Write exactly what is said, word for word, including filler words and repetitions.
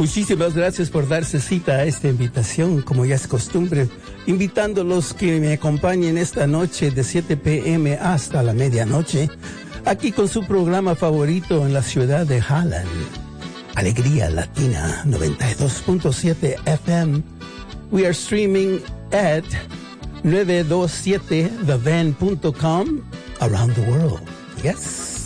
Muchísimas gracias por darse cita a esta invitación, como ya es costumbre, invitándolos que me acompañen esta noche de siete p m hasta la medianoche, aquí con su programa favorito en la ciudad de Halland, Alegría Latina noventa y dos punto siete F M. We are streaming at nueve dos siete the van punto com around the world. Yes.